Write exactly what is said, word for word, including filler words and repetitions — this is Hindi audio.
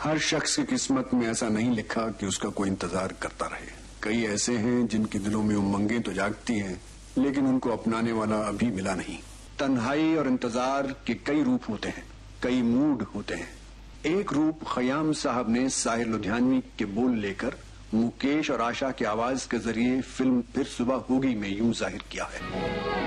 हर शख्स की किस्मत में ऐसा नहीं लिखा कि उसका कोई इंतजार करता रहे। कई ऐसे हैं जिनके दिलों में उमंगें तो जागती हैं, लेकिन उनको अपनाने वाला अभी मिला नहीं। तन्हाई और इंतजार के कई रूप होते हैं, कई मूड होते हैं। एक रूप खयाम साहब ने साहिर लुधियानवी के बोल लेकर मुकेश और आशा की आवाज के जरिए फिल्म फिर सुबह होगी में यूं जाहिर किया है।